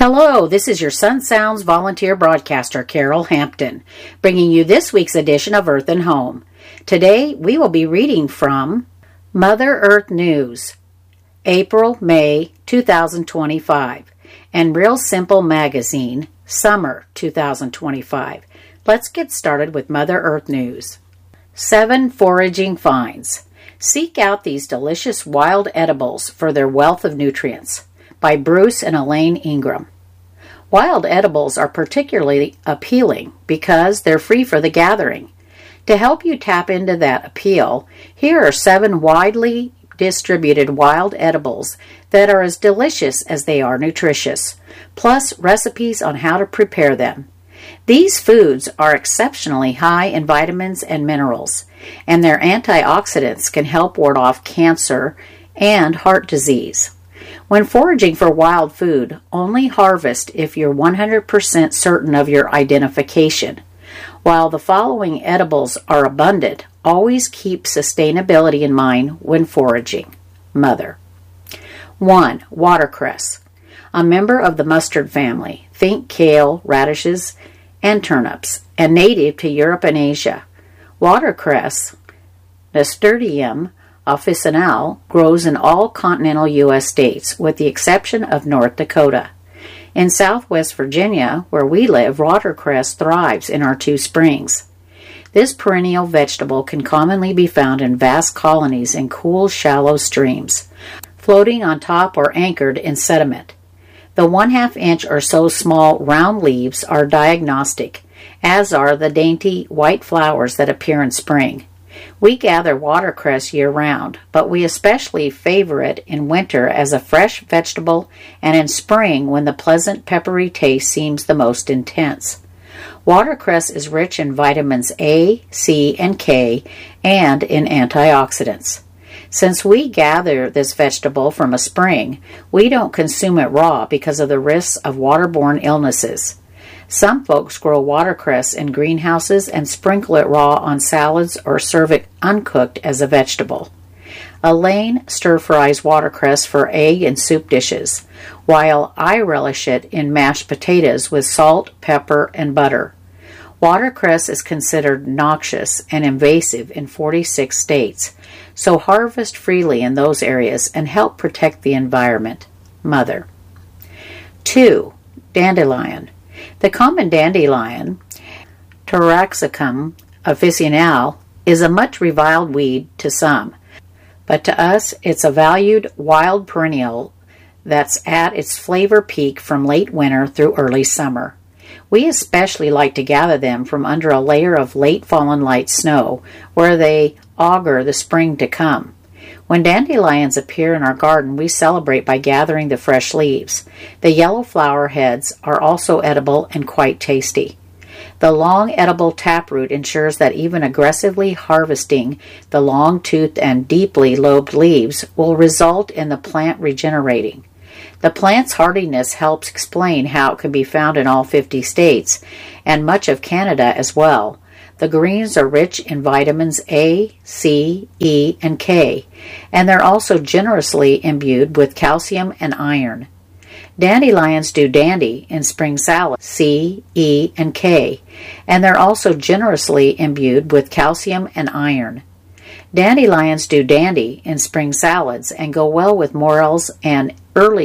Hello, this is your Sun Sounds volunteer broadcaster, Carol Hampton, bringing you this week's edition of Earth and Home. Today, we will be reading from Mother Earth News, April-May 2025, and Real Simple Magazine, Summer 2025. Let's get started with Mother Earth News. 7 Foraging Finds. Seek out these delicious wild edibles for their wealth of nutrients. By Bruce and Elaine Ingram. Wild edibles are particularly appealing because they're free for the gathering. To help you tap into that appeal, here are 7 widely distributed wild edibles that are as delicious as they are nutritious, plus recipes on how to prepare them. These foods are exceptionally high in vitamins and minerals, and their antioxidants can help ward off cancer and heart disease. When foraging for wild food, only harvest if you're 100% certain of your identification. While the following edibles are abundant, always keep sustainability in mind when foraging. Mother. 1. Watercress. A member of the mustard family. Think kale, radishes, and turnips, and native to Europe and Asia. Watercress, Nasturtium officinale, grows in all continental U.S. states, with the exception of North Dakota. In southwest Virginia, where we live, watercress thrives in our 2 springs. This perennial vegetable can commonly be found in vast colonies in cool, shallow streams, floating on top or anchored in sediment. The 1/2 inch or so small round leaves are diagnostic, as are the dainty white flowers that appear in spring. We gather watercress year-round, but we especially favor it in winter as a fresh vegetable and in spring when the pleasant peppery taste seems the most intense. Watercress is rich in vitamins A, C, and K, and in antioxidants. Since we gather this vegetable from a spring, we don't consume it raw because of the risks of waterborne illnesses. Some folks grow watercress in greenhouses and sprinkle it raw on salads or serve it uncooked as a vegetable. Elaine stir-fries watercress for egg and soup dishes, while I relish it in mashed potatoes with salt, pepper, and butter. Watercress is considered noxious and invasive in 46 states, so harvest freely in those areas and help protect the environment. Mother. 2. Dandelion. The common dandelion, Taraxacum officinale, is a much reviled weed to some, but to us it's a valued wild perennial that's at its flavor peak from late winter through early summer. We especially like to gather them from under a layer of late fallen light snow, where they augur the spring to come. When dandelions appear in our garden, we celebrate by gathering the fresh leaves. The yellow flower heads are also edible and quite tasty. The long edible taproot ensures that even aggressively harvesting the long-toothed and deeply lobed leaves will result in the plant regenerating. The plant's hardiness helps explain how it can be found in all 50 states and much of Canada as well. The greens are rich in vitamins A, C, E, and K, and they're also generously imbued with calcium and iron. Dandelions do dandy in spring salad, C, E, and K, and they're also generously imbued with calcium and iron. Dandelions do dandy in spring salads and go well with morels and early